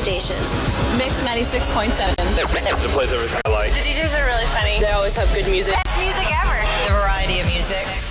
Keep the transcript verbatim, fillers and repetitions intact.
station. Mix ninety-six point seven. It's a place I like. The D Js are really funny. They always have good music. Best music ever. The variety of music.